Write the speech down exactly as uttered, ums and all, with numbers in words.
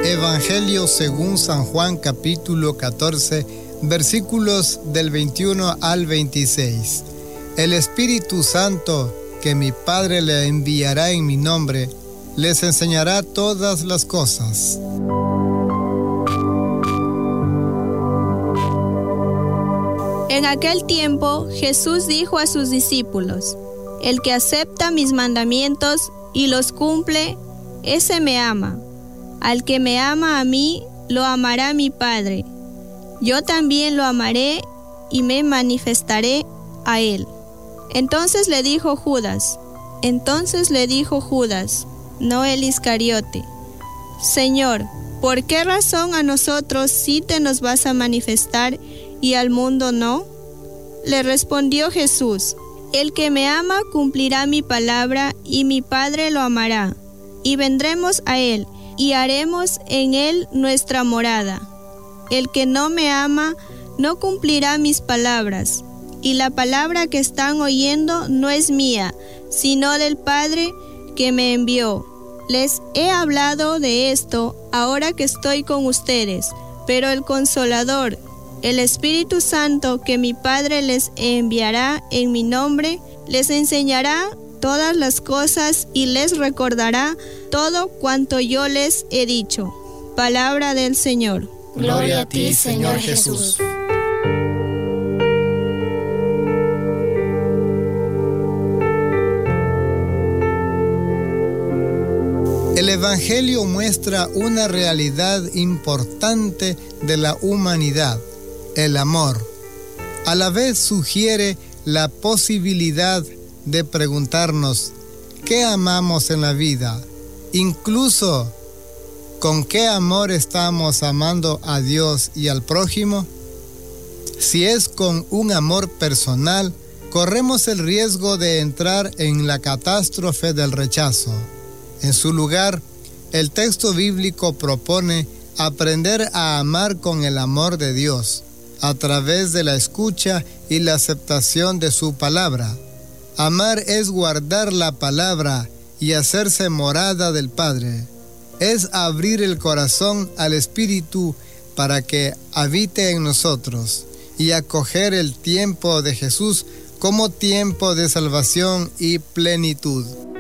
Evangelio según San Juan, capítulo catorce, versículos del veintiuno al veintiséis. El Espíritu Santo, que mi Padre le enviará en mi nombre, les enseñará todas las cosas. En aquel tiempo, Jesús dijo a sus discípulos: El que acepta mis mandamientos y los cumple, ese me ama. Al que me ama a mí, lo amará mi Padre. Yo también lo amaré y me manifestaré a él. Entonces le dijo Judas, entonces le dijo Judas, no el Iscariote: Señor, ¿por qué razón a nosotros sí te nos vas a manifestar y al mundo no? Le respondió Jesús: El que me ama cumplirá mi palabra, y mi Padre lo amará, y vendremos a él, y haremos en él nuestra morada. El que no me ama no cumplirá mis palabras, y la palabra que están oyendo no es mía, sino del Padre que me envió. Les he hablado de esto ahora que estoy con ustedes, pero el Consolador, el Espíritu Santo que mi Padre les enviará en mi nombre, les enseñará todas las cosas y les recordará todo cuanto yo les he dicho. Palabra del Señor. Gloria a ti, Señor Jesús. El Evangelio muestra una realidad importante de la humanidad: el amor. A la vez sugiere la posibilidad de preguntarnos ¿qué amamos en la vida? Incluso ¿con qué amor estamos amando a Dios y al prójimo? Si es con un amor personal, corremos el riesgo de entrar en la catástrofe del rechazo. En su lugar, el texto bíblico propone aprender a amar con el amor de Dios, a través de la escucha y la aceptación de su palabra. Amar es guardar la palabra y hacerse morada del Padre. Es abrir el corazón al Espíritu para que habite en nosotros y acoger el tiempo de Jesús como tiempo de salvación y plenitud.